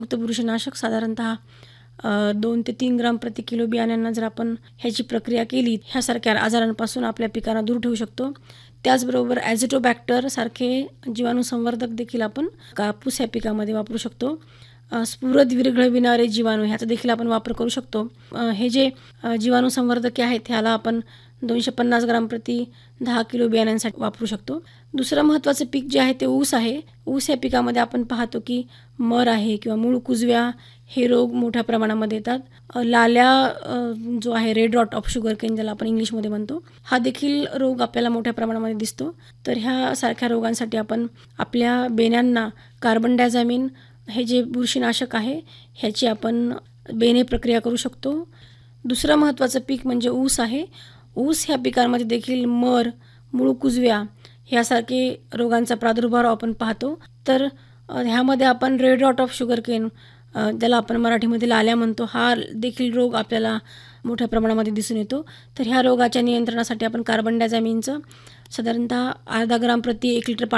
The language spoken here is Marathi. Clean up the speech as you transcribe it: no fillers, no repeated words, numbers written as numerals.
फक्त बुरशीनाशक साधारणतः 2 ते 3 ग्राम प्रति किलो बियाण्यांना जर आपण ह्याची प्रक्रिया केली, ह्यासारख्या आजारांपासून आपल्या पिकांना दूर ठेवू शकतो. त्याचबरोबर ॲझिटोबॅक्टर सारखे जीवाणू संवर्धक देखील आपण कापूस ह्या पिकामध्ये वापरू शकतो. स्फुरद विरघळविणारे जीवाणू ह्याचा देखील आपण वापर करू शकतो. हे जे जीवाणू संवर्धके आहेत ह्याला आपण 250 ग्राम प्रति 10 किलो बियाण्यांसाठी वापरू शकतो. दुसरं महत्त्वाचं पीक जे आहे ते ऊस आहे. ऊस या पिकामध्ये आपण पाहतो की मर आहे किंवा मूळ कुजव्या हे रोग मोठ्या प्रमाणामध्ये येतात. लाल्या जो आहे रेड रॉट ऑफ शुगरकेन ज्याला आपण इंग्लिशमध्ये म्हणतो, हा देखील रोग आपल्याला मोठ्या प्रमाणामध्ये दिसतो. तर ह्यासारख्या रोगांसाठी आपण आपल्या बेण्यांना कार्बन डायझॅमिन हे जे बुरशीनाशक आहे ह्याची आपण बेणे प्रक्रिया करू शकतो. दुसरं महत्त्वाचं पीक म्हणजे ऊस आहे. ऊस ह्या पिकांमध्ये देखील मर, मूळ कुजव्या ह्यासारखे रोगांचा प्रादुर्भाव आपण पाहतो. तर ह्यामध्ये आपण रेड रॉट ऑफ शुगरकेन ज्याला आपण मराठीमध्ये लाल्या म्हणतो, हा देखील रोग आपल्याला मोठ्या प्रमाणामध्ये दिसून येतो. तर ह्या रोगाच्या नियंत्रणासाठी आपण कार्बन डायझॅमिनचं साधारणतः अर्धा ग्राम प्रति 1 लिटर